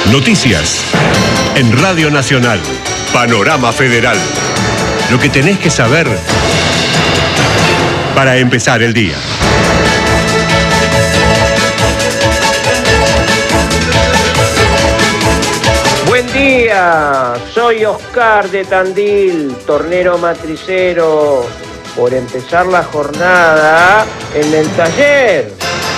Noticias en Radio Nacional. Panorama Federal. Lo que tenés que saber para empezar el día. Buen día, soy Oscar de Tandil, tornero matricero, por empezar la jornada en el taller.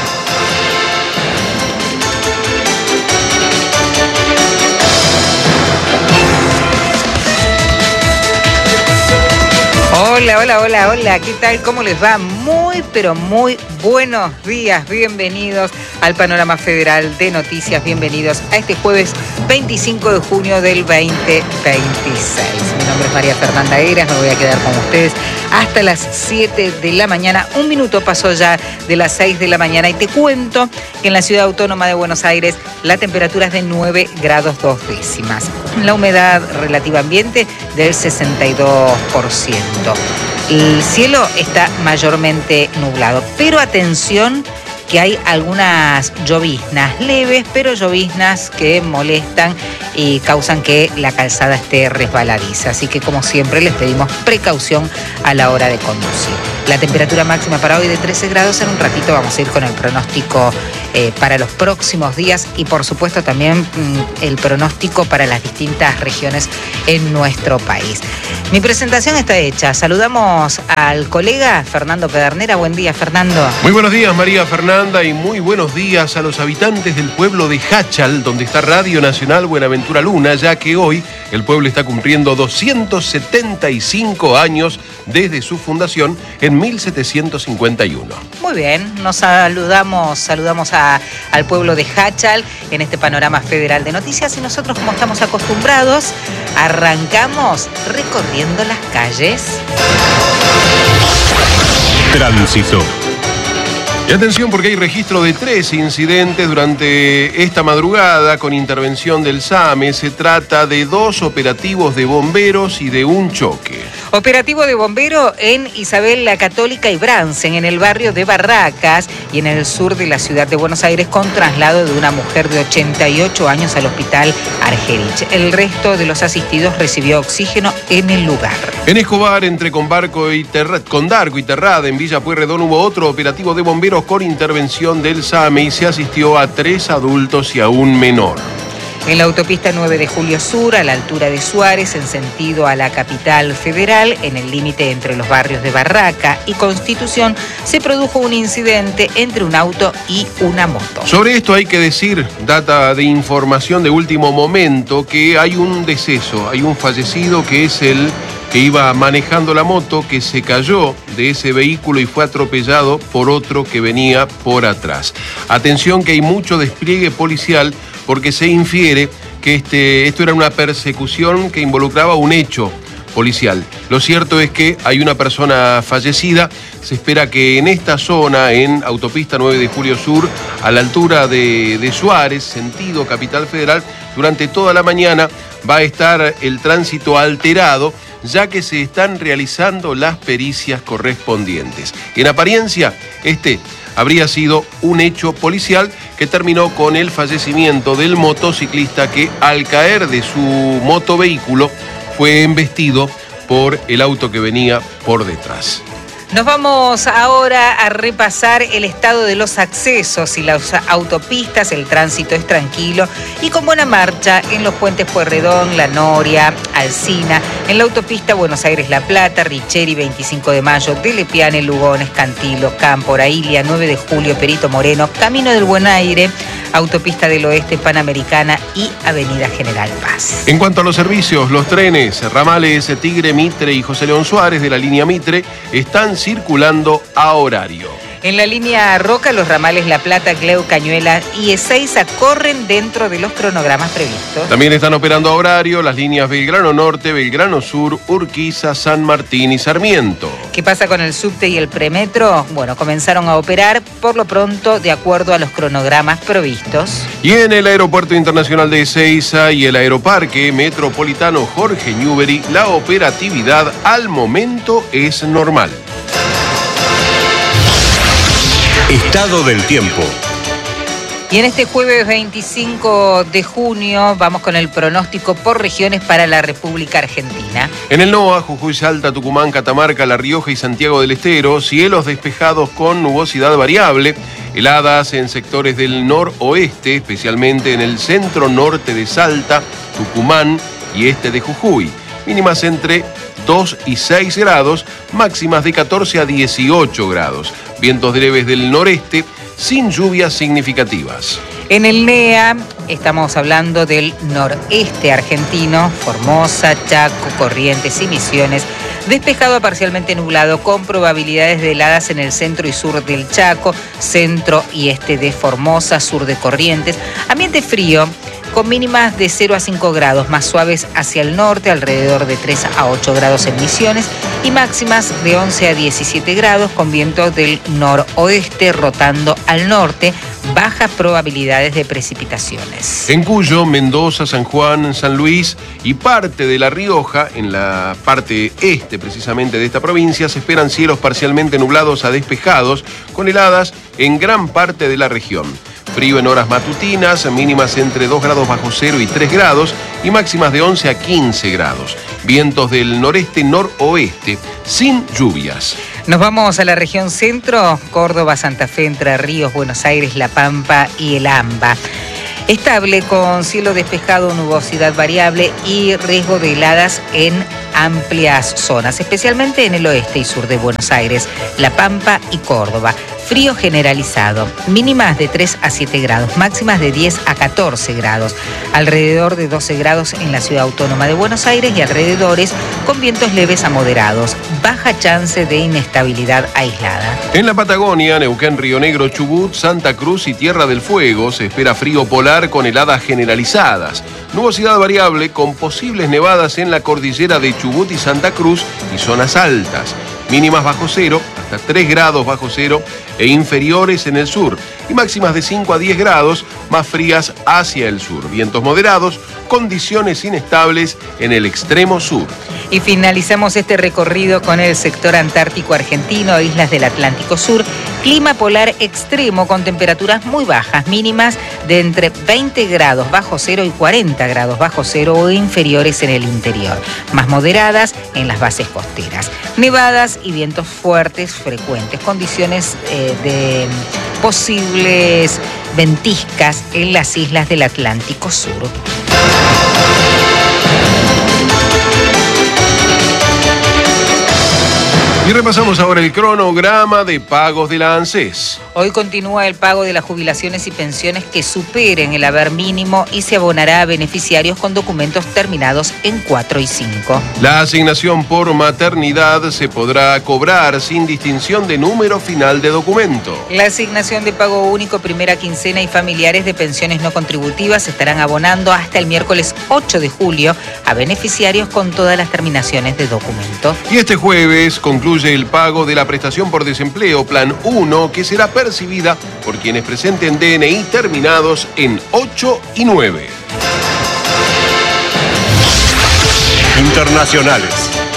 Hola, ¿qué tal? ¿Cómo les va? Muy, pero muy buenos días. Bienvenidos al Panorama Federal de Noticias. Bienvenidos a este jueves 25 de junio del 2026. Mi nombre es María Fernanda Eras, me voy a quedar con ustedes hasta las 7 de la mañana. Un minuto pasó ya de las 6 de la mañana y te cuento que en la Ciudad Autónoma de Buenos Aires la temperatura es de 9 grados 2 décimas. La humedad relativa ambiente del 62%. El cielo está mayormente nublado, pero atención que hay algunas lloviznas leves, pero lloviznas que molestan y causan que la calzada esté resbaladiza. Así que, como siempre, les pedimos precaución a la hora de conducir. La temperatura máxima para hoy de 13 grados. En un ratito vamos a ir con el pronóstico para los próximos días y, por supuesto, también el pronóstico para las distintas regiones en nuestro país. Mi presentación está hecha. Saludamos al colega Fernando Pedernera. Buen día, Fernando. Muy buenos días, María Fernanda, y muy buenos días a los habitantes del pueblo de Jáchal, donde está Radio Nacional Buenaventura Luna, ya que hoy el pueblo está cumpliendo 275 años desde su fundación en 1751. Muy bien, nos saludamos al pueblo de Jáchal en este Panorama Federal de Noticias y nosotros, como estamos acostumbrados, arrancamos recorriendo las calles. Tránsito. Y atención, porque hay registro de 3 incidentes durante esta madrugada con intervención del SAME. Se trata de 2 operativos de bomberos y de un choque. Operativo de bombero en Isabel la Católica y Bransen, en el barrio de Barracas y en el sur de la ciudad de Buenos Aires, con traslado de una mujer de 88 años al hospital Argerich. El resto de los asistidos recibió oxígeno en el lugar. En Escobar, entre Condarco y Terrada, en Villa Pueyrredón, hubo otro operativo de bomberos con intervención del SAME y se asistió a 3 adultos y a un menor. En la autopista 9 de Julio Sur, a la altura de Suárez, en sentido a la capital federal, en el límite entre los barrios de Barraca y Constitución, se produjo un incidente entre un auto y una moto. Sobre esto hay que decir, data de información de último momento, que hay un deceso, hay un fallecido que es el que iba manejando la moto, que se cayó de ese vehículo y fue atropellado por otro que venía por atrás. Atención, que hay mucho despliegue policial porque se infiere que esto era una persecución que involucraba un hecho policial. Lo cierto es que hay una persona fallecida. Se espera que en esta zona, en autopista 9 de Julio Sur, a la altura de Suárez, sentido Capital Federal, durante toda la mañana va a estar el tránsito alterado, ya que se están realizando las pericias correspondientes. En apariencia, habría sido un hecho policial que terminó con el fallecimiento del motociclista que, al caer de su motovehículo, fue embestido por el auto que venía por detrás. Nos vamos ahora a repasar el estado de los accesos y las autopistas. El tránsito es tranquilo y con buena marcha en los puentes Pueyrredón, La Noria, Alsina, en la autopista Buenos Aires-La Plata, Richeri, 25 de Mayo, de Lepiane, Lugones, Cantilo, Campo, Orailia, 9 de Julio, Perito Moreno, Camino del Buen Aire, Autopista del Oeste, Panamericana y Avenida General Paz. En cuanto a los servicios, los trenes, ramales Tigre, Mitre y José León Suárez de la línea Mitre están circulando a horario. En la línea Roca, los ramales La Plata, Cleu, Cañuelas y Ezeiza corren dentro de los cronogramas previstos. También están operando a horario las líneas Belgrano Norte, Belgrano Sur, Urquiza, San Martín y Sarmiento. ¿Qué pasa con el subte y el premetro? Bueno, comenzaron a operar por lo pronto de acuerdo a los cronogramas previstos. Y en el Aeropuerto Internacional de Ezeiza y el Aeroparque Metropolitano Jorge Newbery, la operatividad al momento es normal. Estado del tiempo. Y en este jueves 25 de junio vamos con el pronóstico por regiones para la República Argentina. En el NOA, Jujuy, Salta, Tucumán, Catamarca, La Rioja y Santiago del Estero, cielos despejados con nubosidad variable, heladas en sectores del noroeste, especialmente en el centro-norte de Salta, Tucumán y este de Jujuy. Mínimas entre 2 y 6 grados, máximas de 14 a 18 grados. Vientos leves del noreste, sin lluvias significativas. En el NEA estamos hablando del noreste argentino, Formosa, Chaco, Corrientes y Misiones, despejado a parcialmente nublado con probabilidades de heladas en el centro y sur del Chaco, centro y este de Formosa, sur de Corrientes, ambiente frío con mínimas de 0 a 5 grados, más suaves hacia el norte, alrededor de 3 a 8 grados en Misiones, y máximas de 11 a 17 grados con vientos del noroeste rotando al norte, bajas probabilidades de precipitaciones. En Cuyo, Mendoza, San Juan, San Luis y parte de La Rioja, en la parte este precisamente de esta provincia, se esperan cielos parcialmente nublados a despejados, con heladas en gran parte de la región. Frío en horas matutinas, mínimas entre 2 grados bajo cero y 3 grados y máximas de 11 a 15 grados. Vientos del noreste-noroeste, sin lluvias. Nos vamos a la región centro, Córdoba, Santa Fe, Entre Ríos, Buenos Aires, La Pampa y el AMBA. Estable con cielo despejado, nubosidad variable y riesgo de heladas en amplias zonas, especialmente en el oeste y sur de Buenos Aires, La Pampa y Córdoba. Frío generalizado, mínimas de 3 a 7 grados, máximas de 10 a 14 grados, alrededor de 12 grados en la ciudad autónoma de Buenos Aires y alrededores, con vientos leves a moderados, baja chance de inestabilidad aislada. En la Patagonia, Neuquén, Río Negro, Chubut, Santa Cruz y Tierra del Fuego se espera frío polar con heladas generalizadas, nubosidad variable con posibles nevadas en la cordillera de Chubut y Santa Cruz y zonas altas. Mínimas bajo cero, hasta 3 grados bajo cero e inferiores en el sur, y máximas de 5 a 10 grados, más frías hacia el sur. Vientos moderados, condiciones inestables en el extremo sur. Y finalizamos este recorrido con el sector antártico argentino, islas del Atlántico Sur, clima polar extremo con temperaturas muy bajas, mínimas de entre 20 grados bajo cero y 40 grados bajo cero o inferiores en el interior, más moderadas en las bases costeras. Nevadas y vientos fuertes frecuentes, condiciones de posibles ventiscas en las islas del Atlántico Sur. Y repasamos ahora el cronograma de pagos de la ANSES. Hoy continúa el pago de las jubilaciones y pensiones que superen el haber mínimo y se abonará a beneficiarios con documentos terminados en 4 y 5. La asignación por maternidad se podrá cobrar sin distinción de número final de documento. La asignación de pago único, primera quincena y familiares de pensiones no contributivas se estarán abonando hasta el miércoles 8 de julio a beneficiarios con todas las terminaciones de documento. Y este jueves concluye el pago de la prestación por desempleo Plan 1, que será percibida por quienes presenten DNI terminados en 8 y 9. Internacionales.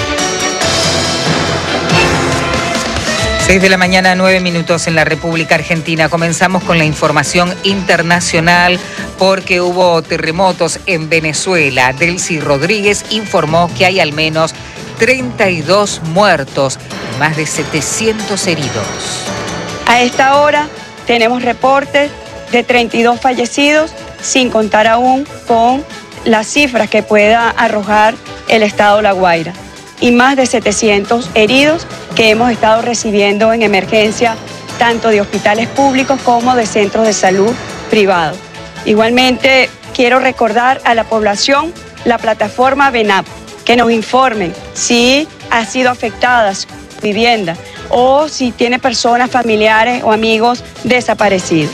6 de la mañana, 9 minutos en la República Argentina. Comenzamos con la información internacional porque hubo terremotos en Venezuela. Delcy Rodríguez informó que hay al menos 32 muertos y más de 700 heridos. A esta hora tenemos reportes de 32 fallecidos, sin contar aún con las cifras que pueda arrojar el estado La Guaira, y más de 700 heridos que hemos estado recibiendo en emergencia, tanto de hospitales públicos como de centros de salud privados. Igualmente, quiero recordar a la población la plataforma VENAP, que nos informen si ha sido afectada su vivienda o si tiene personas, familiares o amigos desaparecidos.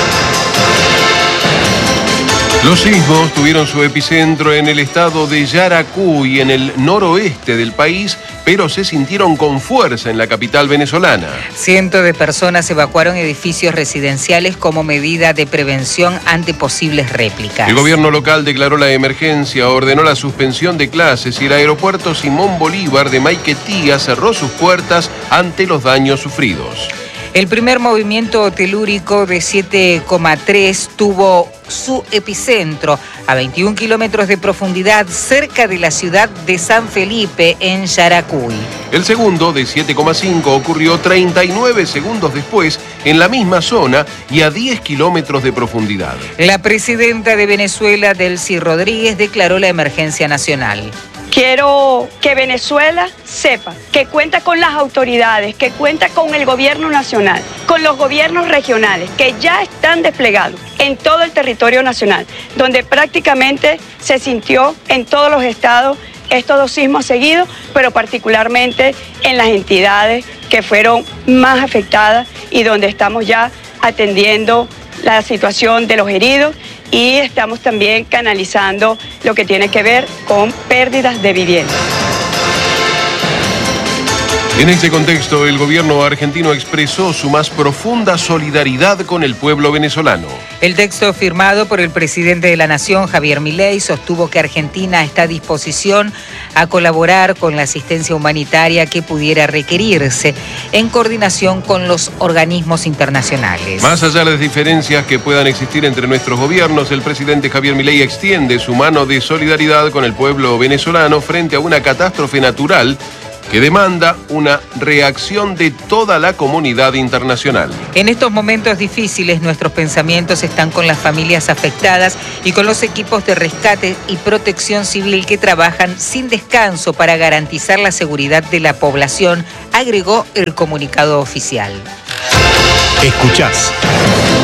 Los sismos tuvieron su epicentro en el estado de Yaracuy, en el noroeste del país, pero se sintieron con fuerza en la capital venezolana. Cientos de personas evacuaron edificios residenciales como medida de prevención ante posibles réplicas. El gobierno local declaró la emergencia, ordenó la suspensión de clases y el aeropuerto Simón Bolívar de Maiquetía cerró sus puertas ante los daños sufridos. El primer movimiento telúrico de 7,3 tuvo su epicentro a 21 kilómetros de profundidad cerca de la ciudad de San Felipe, en Yaracuy. El segundo, de 7,5, ocurrió 39 segundos después en la misma zona y a 10 kilómetros de profundidad. La presidenta de Venezuela, Delcy Rodríguez, declaró la emergencia nacional. Quiero que Venezuela sepa que cuenta con las autoridades, que cuenta con el gobierno nacional, con los gobiernos regionales, que ya están desplegados en todo el territorio nacional, donde prácticamente se sintió en todos los estados estos 2 sismos seguidos, pero particularmente en las entidades que fueron más afectadas y donde estamos ya atendiendo la situación de los heridos y estamos también canalizando lo que tiene que ver con pérdidas de vivienda. En este contexto, el gobierno argentino expresó su más profunda solidaridad con el pueblo venezolano. El texto firmado por el presidente de la Nación, Javier Milei, sostuvo que Argentina está a disposición a colaborar con la asistencia humanitaria que pudiera requerirse en coordinación con los organismos internacionales. Más allá de las diferencias que puedan existir entre nuestros gobiernos, el presidente Javier Milei extiende su mano de solidaridad con el pueblo venezolano frente a una catástrofe natural que demanda una reacción de toda la comunidad internacional. En estos momentos difíciles, nuestros pensamientos están con las familias afectadas y con los equipos de rescate y protección civil que trabajan sin descanso para garantizar la seguridad de la población, agregó el comunicado oficial. Escuchás